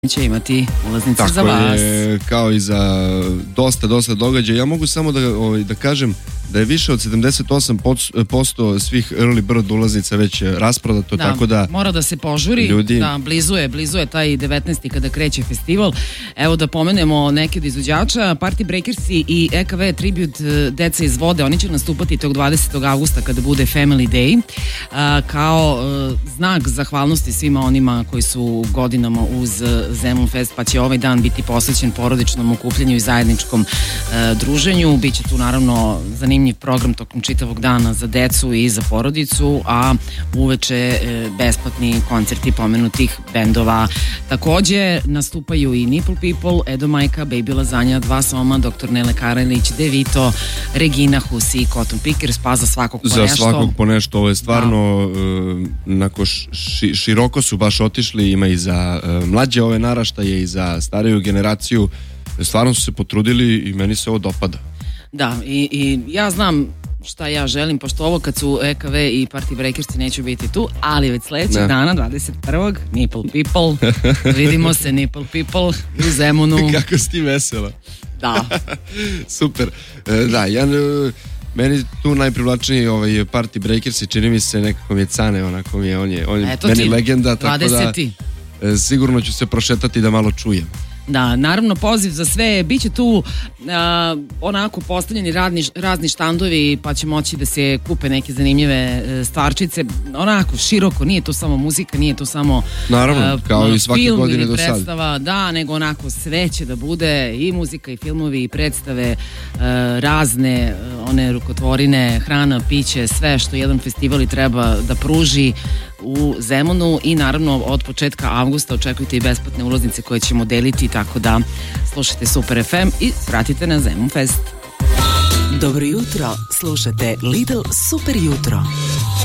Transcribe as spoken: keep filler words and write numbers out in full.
će imati ulaznice tako za vas. Je, kao i za dosta, dosta događaja. Ja mogu samo da, ovaj, da kažem da je više od sedamdeset osam posto svih early bird ulaznica već rasprodato, Da, tako da mora da se požuri, ljudi... da, blizu je, blizu je taj devetnaesti kada kreće festival. Evo da pomenemo neke od izvođača, Party Breakersi i E K V Tribute Deca iz vode, oni će nastupati tog dvadesetog avgusta kada bude Family Day, a, kao a, znak zahvalnosti svima onima koji su godinama uz Zemun Fest, pa će ovaj dan biti posvećen porodičnom okupljanju i zajedničkom a, druženju. Biće tu naravno zanimljiv program tokom čitavog dana za decu i za porodicu, a uveče e, besplatni koncerti pomenutih bendova. Takođe nastupaju i Nipple People, Edo Majka, Baby Lazanja, Dva Soma, doktor Nele Karelić, Devito, Regina, Husi i Cotton Pickers, pa za svakog po za nešto. Za svakog po nešto, ovo je stvarno e, nako ši, široko su baš otišli, ima i za e, mlađe ove naraštaje i za stariju generaciju, stvarno su se potrudili i meni se ovo dopada. Da, i, i ja znam šta ja želim, pošto ovo kad su E K V i Party Breakersi neću biti tu, ali već sledećeg dana, dvadeset prvog Nipple People, vidimo se Nipple People u Zemunu. Kako si ti vesela. Da. Super. Da, ja, meni tu najprivlačniji ovaj Party Breakersi, čini mi se nekako mi je Cane, onako mi je, on je, on je meni legenda, tako dvadeseti da sigurno ću se prošetati da malo čujem. Da, naravno poziv za sve, bit će tu a, onako postavljeni radni, razni štandovi, pa će moći da se kupe neke zanimljive e, stvarčice, onako široko, nije to samo muzika, nije to samo naravno, a, kao i svake film godine ili do predstava, sad. Da, nego onako sve će da bude, i muzika i filmovi i predstave, e, razne one rukotvorine, hrana, piće, sve što jedan festival i treba da pruži u Zemunu, i naravno od početka avgusta očekujte i besplatne ulaznice koje ćemo deliti, tako da slušajte Super F M i vratite na Zemun Fest. Dobro jutro, slušate Lidl Super jutro.